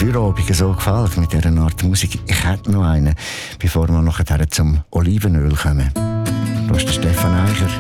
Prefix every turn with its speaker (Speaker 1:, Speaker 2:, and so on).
Speaker 1: Feierabend so gefällt mit dieser Art Musik. Ich hätte noch einen, bevor wir nachher zum Olivenöl kommen. Da ist der Stefan Eicher.